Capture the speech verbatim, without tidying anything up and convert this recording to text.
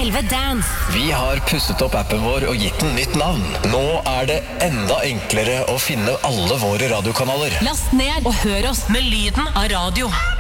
elleve Dance. Vi har pusset opp appen vår og gitt den nytt navn. Nå er det enda enklere å finne alle våre radiokanaler. Last ned og hør oss med lyden av radio.